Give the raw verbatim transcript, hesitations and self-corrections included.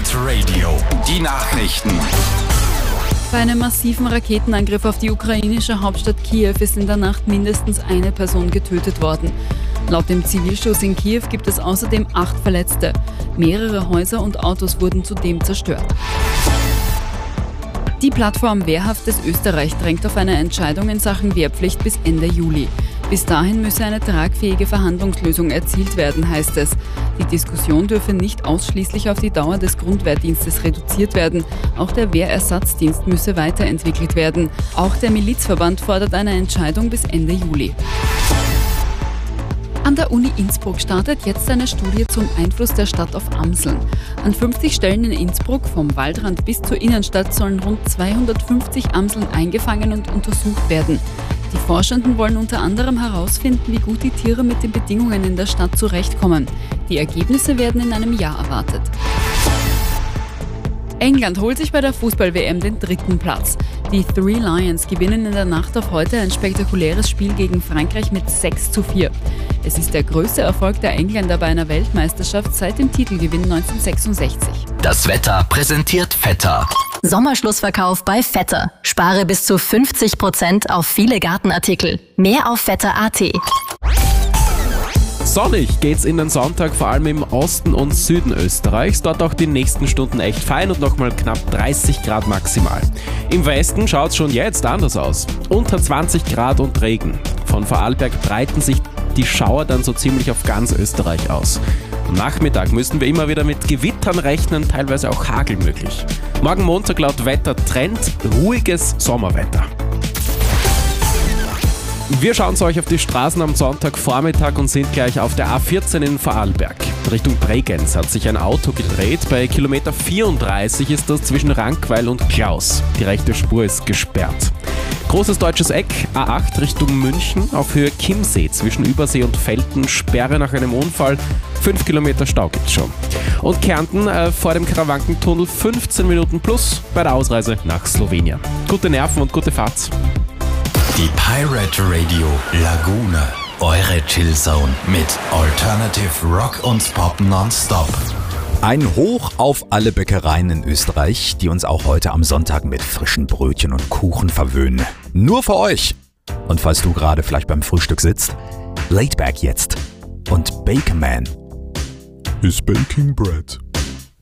Pirate Radio, die Nachrichten. Bei einem massiven Raketenangriff auf die ukrainische Hauptstadt Kiew ist in der Nacht mindestens eine Person getötet worden. Laut dem Zivilschutz in Kiew gibt es außerdem acht Verletzte. Mehrere Häuser und Autos wurden zudem zerstört. Die Plattform Wehrhaftes Österreich drängt auf eine Entscheidung in Sachen Wehrpflicht bis Ende Juli. Bis dahin müsse eine tragfähige Verhandlungslösung erzielt werden, heißt es. Die Diskussion dürfe nicht ausschließlich auf die Dauer des Grundwehrdienstes reduziert werden. Auch der Wehrersatzdienst müsse weiterentwickelt werden. Auch der Milizverband fordert eine Entscheidung bis Ende Juli. An der Uni Innsbruck startet jetzt eine Studie zum Einfluss der Stadt auf Amseln. An fünfzig Stellen in Innsbruck, vom Waldrand bis zur Innenstadt, sollen rund zweihundertfünfzig Amseln eingefangen und untersucht werden. Die Forschenden wollen unter anderem herausfinden, wie gut die Tiere mit den Bedingungen in der Stadt zurechtkommen. Die Ergebnisse werden in einem Jahr erwartet. England holt sich bei der Fußball-W M den dritten Platz. Die Three Lions gewinnen in der Nacht auf heute ein spektakuläres Spiel gegen Frankreich mit sechs zu vier. Es ist der größte Erfolg der Engländer bei einer Weltmeisterschaft seit dem Titelgewinn neunzehnhundertsechsundsechzig. Das Wetter präsentiert Vetter. Sommerschlussverkauf bei Vetter. Spare bis zu fünfzig Prozent auf viele Gartenartikel. Mehr auf vetter punkt at. Sonnig geht's in den Sonntag, vor allem im Osten und Süden Österreichs. Dort auch die nächsten Stunden echt fein und nochmal knapp dreißig Grad maximal. Im Westen schaut's schon jetzt anders aus. Unter zwanzig Grad und Regen. Von Vorarlberg breiten sich die Schauer dann so ziemlich auf ganz Österreich aus. Am Nachmittag müssen wir immer wieder mit Gewittern rechnen, teilweise auch Hagel möglich. Morgen Montag laut Wettertrend ruhiges Sommerwetter. Wir schauen zu euch auf die Straßen am Sonntagvormittag und sind gleich auf der A vierzehn in Vorarlberg. Richtung Bregenz hat sich ein Auto gedreht. Bei Kilometer vierunddreißig ist das zwischen Rankweil und Klaus. Die rechte Spur ist gesperrt. Großes deutsches Eck, A acht Richtung München, auf Höhe Chiemsee zwischen Übersee und Velten, Sperre nach einem Unfall, fünf Kilometer Stau gibt's schon. Und Kärnten äh, vor dem Karawankentunnel fünfzehn Minuten plus bei der Ausreise nach Slowenien. Gute Nerven und gute Fahrt. Die Pirate Radio Lagune, eure Chillzone mit Alternative Rock und Pop nonstop. Ein Hoch auf alle Bäckereien in Österreich, die uns auch heute am Sonntag mit frischen Brötchen und Kuchen verwöhnen. Nur für euch. Und falls du gerade vielleicht beim Frühstück sitzt, Laidback jetzt und Bakerman is baking bread.